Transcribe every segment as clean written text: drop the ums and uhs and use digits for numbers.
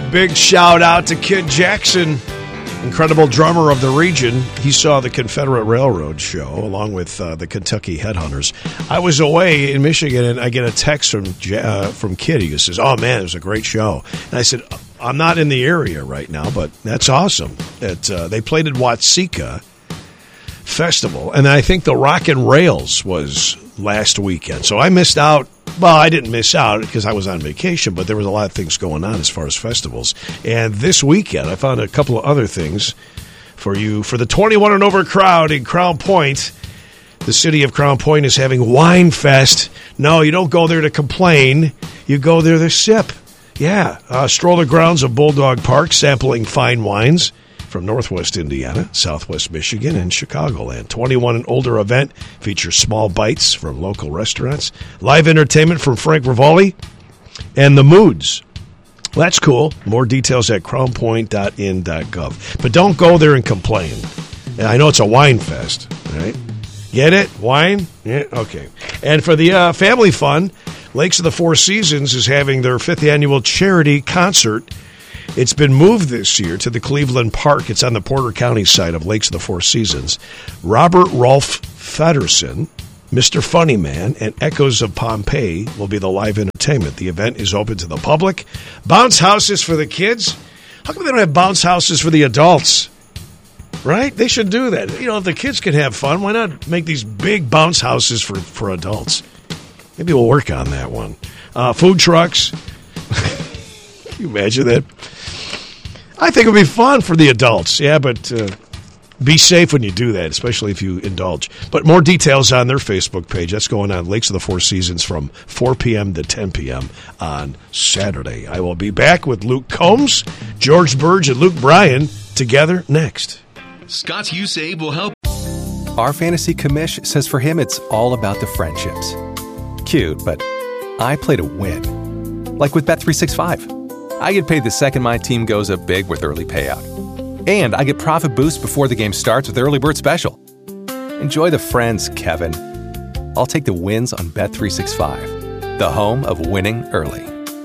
Big shout out to Kid Jackson, incredible drummer of the region. He saw the Confederate Railroad show along with the Kentucky Headhunters. I was away in Michigan, and I get a text from Kid. He says, "Oh man, it was a great show." And I said, "I'm not in the area right now, but that's awesome." They played at Watseka Festival, and I think the Rock and Rails was last weekend. So I missed out. Well, I didn't miss out because I was on vacation, but there was a lot of things going on as far as festivals. And this weekend, I found a couple of other things for you. For the 21 and over crowd in Crown Point, the city of Crown Point is having Wine Fest. No, you don't go there to complain. You go there to sip. Yeah, stroll the grounds of Bulldog Park, sampling fine wines from Northwest Indiana, Southwest Michigan, and Chicagoland. 21 and older event features small bites from local restaurants, live entertainment from Frank Rivoli, and The Moods. Well, that's cool. More details at crownpoint.in.gov. But don't go there and complain. And I know it's a wine fest, right? Get it? Wine? Yeah, okay. And for the family fun, Lakes of the Four Seasons is having their 5th annual charity concert. It's been moved this year to the Cleveland Park. It's on the Porter County side of Lakes of the Four Seasons. Robert Rolf Feddersen, Mr. Funny Man, and Echoes of Pompeii will be the live entertainment. The event is open to the public. Bounce houses for the kids. How come they don't have bounce houses for the adults? Right? They should do that. You know, if the kids can have fun, why not make these big bounce houses for adults? Maybe we'll work on that one. Food trucks. Can you imagine that? I think it would be fun for the adults. Yeah, but be safe when you do that, especially if you indulge. But more details on their Facebook page. That's going on Lakes of the Four Seasons from 4 p.m. to 10 p.m. on Saturday. I will be back with Luke Combs, George Burge, and Luke Bryan together next. Scott's USAVE will help. Our fantasy commish says for him it's all about the friendships. Cute, but I play to win. Like with Bet365. I get paid the second my team goes up big with early payout. And I get profit boost before the game starts with Early Bird Special. Enjoy the friends, Kevin. I'll take the wins on Bet365, the home of winning early.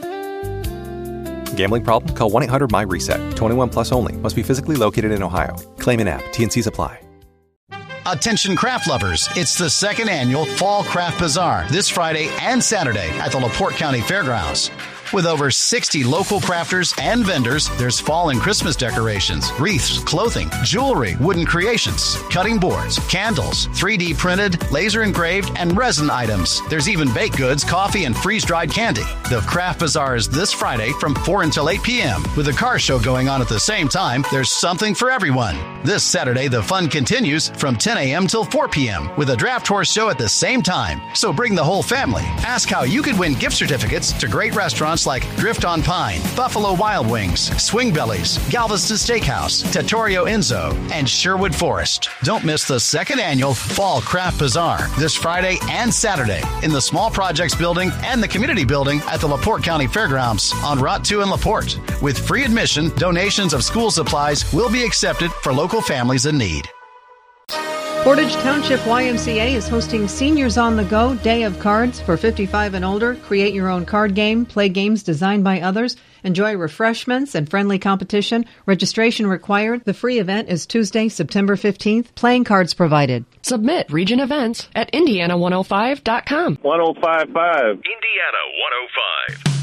Gambling problem? Call 1-800-MY-RESET. 21 plus only. Must be physically located in Ohio. Claim in app. T&Cs apply. Attention craft lovers, it's the 2nd annual Fall Craft Bazaar this Friday and Saturday at the LaPorte County Fairgrounds. With over 60 local crafters and vendors, there's fall and Christmas decorations, wreaths, clothing, jewelry, wooden creations, cutting boards, candles, 3D printed, laser engraved, and resin items. There's even baked goods, coffee, and freeze-dried candy. The Craft Bazaar is this Friday from 4 until 8 p.m. With a car show going on at the same time, there's something for everyone. This Saturday, the fun continues from 10 a.m. till 4 p.m. with a draft horse show at the same time. So bring the whole family. Ask how you could win gift certificates to great restaurants like Drift on Pine, Buffalo Wild Wings, Swing Bellies, Galveston Steakhouse, Trattoria Enzo, and Sherwood Forest. Don't miss the 2nd annual Fall Craft Bazaar this Friday and Saturday in the Small Projects Building and the Community Building at the LaPorte County Fairgrounds on Route 2 in LaPorte. With free admission, donations of school supplies will be accepted for local families in need. Portage Township YMCA is hosting Seniors on the Go Day of Cards for 55 and older. Create your own card game, play games designed by others, enjoy refreshments and friendly competition. Registration required. The free event is Tuesday, September 15th. Playing cards provided. Submit region events at Indiana105.com. 105.5. Indiana 105.